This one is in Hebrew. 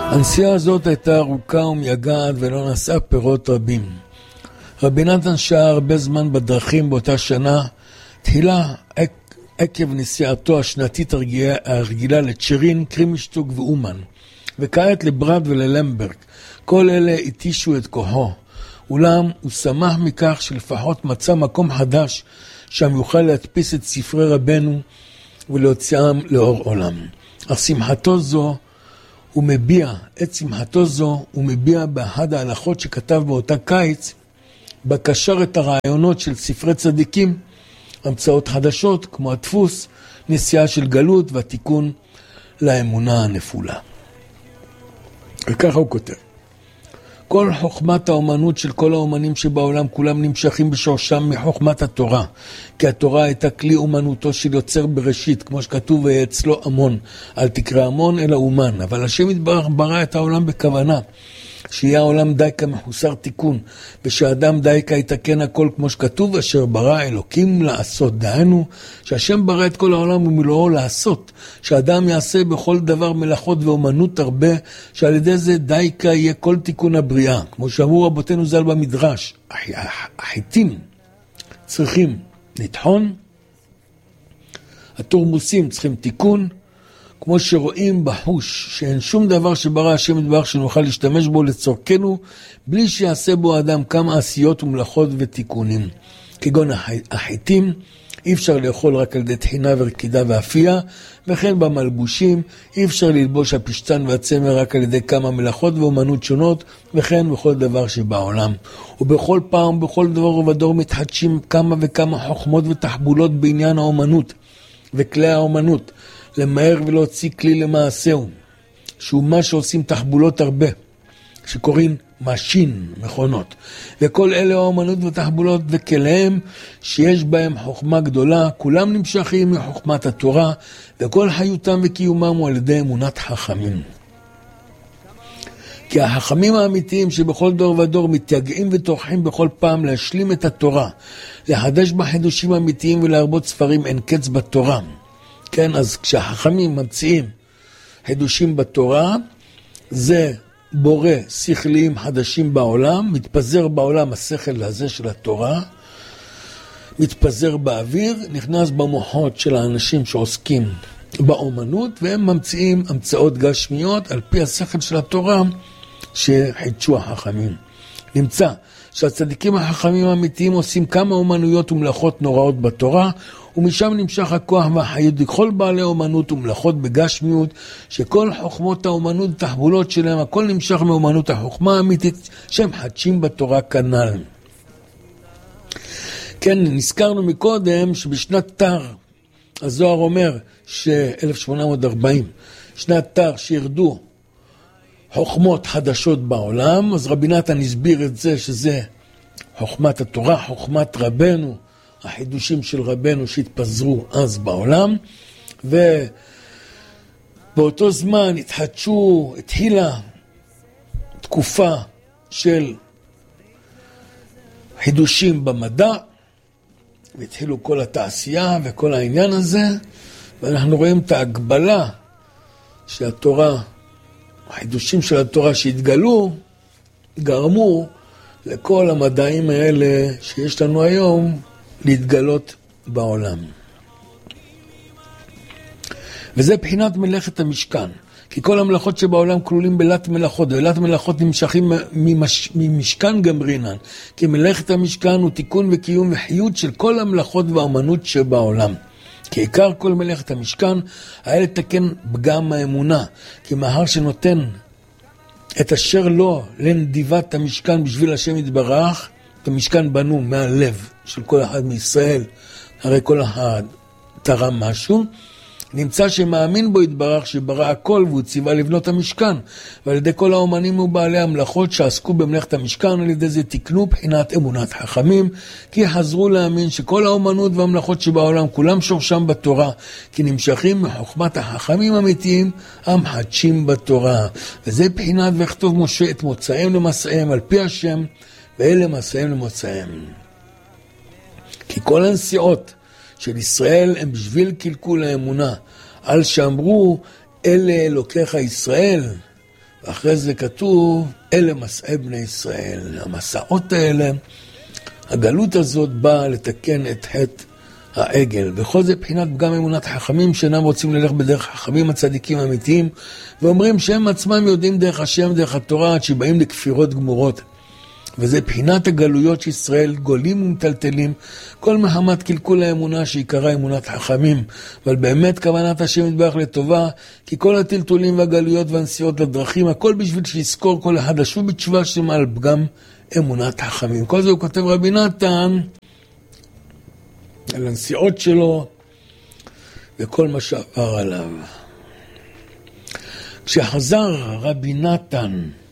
הנסיעה הזאת הייתה ארוכה ומייגעת ולא נשאה פירות רבים. רבי נתן שהה הרבה זמן בדרכים באותה שנה, תחילה עקב נסיעתו השנתית הרגילה לצ'רין, קרימישטוק ואומן, וכעת לברד וללמברג. כל אלה התישו את כוחו. אולם הוא שמח מכך שלפחות מצא מקום חדש שם יוכל להדפיס את ספרי רבנו ולהוציאם לאור עולם. אך שמחתו זו הוא מביע באחד ההלכות שכתב באותה קיץ, בקשר את הרעיונות של ספרי צדיקים, המצאות חדשות כמו הדפוס, נסיעה של גלות והתיקון לאמונה הנפולה. וככה הוא כותב: כל חוכמת האומנות של כל האומנים שבעולם כולם נמשכים בשורשם מחוכמת התורה, כי התורה הייתה כלי אומנותו של יוצר בראשית, כמו שכתוב ואצלו המון, אל תקרא המון אלא אומן. אבל השם יתברך ברא את העולם בכוונה, שיהיה העולם דייקה מחוסר תיקון, ושאדם דייקה יתקן הכל כמו שכתוב, אשר ברא אלוקים לעשות. דהיינו שהשם ברא את כל העולם ומלואו לעשות, שאדם יעשה בכל דבר מלאכות ואומנות הרבה, שעל ידי זה דייקה יהיה כל תיקון הבריאה. כמו שאמרו רבותינו ז"ל במדרש, החיטים צריכים לטחון, התורמוסים צריכים תיקון, כמו שרואים בחוש שאין שום דבר שברא השם יתברך שנוכל להשתמש בו לצורכנו, בלי שיעשה בו אדם כמה עשיות ומלאכות ותיקונים. כגון החיטים אי אפשר לאכול רק על ידי תחינה ורקידה ואפייה, וכן במלבושים אי אפשר ללבוש הפשטן והצמר רק על ידי כמה מלאכות ואומנות שונות, וכן בכל דבר שבעולם. ובכל פעם, בכל דבר ובדור מתחדשים כמה וכמה חוכמות ותחבולות בעניין האומנות וכלי האומנות, למהר ולהוציא כלי למעשהו, שהוא מה שעושים תחבולות הרבה, שקוראים משין, מכונות. וכל אלה האומנות ותחבולות וכליהם שיש בהם חוכמה גדולה, כולם נמשכים מחוכמת התורה, וכל חיותם וקיומם הוא על ידי אמונת חכמים. כי החכמים האמיתיים שבכל דור ודור מתייגעים וטורחים בכל פעם להשלים את התורה, לחדש בחידושים האמיתיים ולהרבות ספרים אין קץ בתורה. כן, אז כשהחכמים ממציאים חידושים בתורה, זה בורא שכליים חדשים בעולם, מתפזר בעולם השכל הזה של התורה, מתפזר באוויר, נכנס במוחות של האנשים שעוסקים באומנות, והם ממציאים המצאות גשמיות על פי השכל של התורה שחידשו החכמים. נמצא שהצדיקים החכמים האמיתיים עושים כמה אומנויות ומלאכות נוראות בתורה, ומשם נמשך הכוח והחיות לכל בעלי אומנות ומלאכות בגשמיות, שכל חוכמות האומנות ותחבולות שלהם, הכל נמשך מאומנות החוכמה האמיתית שהם חדשים בתורה כנ"ל. כן, נזכרנו מקודם שבשנת תר, הזוהר אומר ש-1840, שנת תר שירדו חוכמות חדשות בעולם, אז רבי נתן הסביר את זה שזה חוכמת התורה, חוכמת רבנו, החידושים של רבנו שהתפזרו אז בעולם, ובאותו זמן התחילה תקופה של חידושים במדע, והתחילו כל התעשייה וכל העניין הזה, ואנחנו רואים את ההגבלה שהתורה, החידושים של התורה שהתגלו, גרמו לכל המדעים האלה שיש לנו היום להתגלות בעולם. וזה בחינת מלאכת המשכן, כי כל המלאכות שבעולם כלולים בלת מלאכות, ולת מלאכות נמשכים ממשכן גמרינן, כי מלאכת המשכן הוא תיקון וקיום וחיות של כל המלאכות והאמנות שבעולם. כי עיקר כל מלאכת המשכן היה לתקן פגם האמונה, כי מאחר שנותן את אשר לא לנדיבת המשכן בשביל השם יתברך, את המשכן בנו מהלב של כל אחד מישראל, הרי כל אחד תרם משהו, נמצא שמאמין בו יתברך שברא הכל והוא ציווה לבנות המשכן, ועל ידי כל האומנים ובעלי המלאכות שעסקו במלאכת המשכן, על ידי זה תקנו בחינת אמונת חכמים, כי חזרו להאמין שכל האומנות והמלאכות שבעולם כולם שורשם בתורה, כי נמשכים מחוכמת החכמים האמיתיים המחדשים בתורה. וזה בחינת וכתוב משה את מוצאיהם למסעיהם על פי השם, ואלה מסעיהם למוצאיהם. כי כל הנסיעות של ישראל הם בשביל קלקול האמונה, על שאמרו אלה אלוקיך ישראל, ואחרי זה כתוב, אלה מסעי בני ישראל. המסעות האלה, הגלות הזאת באה לתקן את חטא העגל. וכל זה בחינת פגם אמונת חכמים שאינם רוצים ללך בדרך חכמים הצדיקים האמיתיים, ואומרים שהם עצמם יודעים דרך השם, דרך התורה, עד שבאים לכפירות גמורות. וזה בחינת הגלויות שישראל גולים ומטלטלים, כל מחמת קלקול האמונה שעיקרה אמונת חכמים. אבל באמת כוונת השם יתברך לטובה, כי כל הטלטולים והגלויות והנסיעות לדרכים, הכל בשביל שיזכור כל אחד לשוב בתשובה שלמה על פגם אמונת חכמים. כל זה הוא כותב רבי נתן על הנסיעות שלו וכל מה שעבר עליו. כשחזר רבי נתן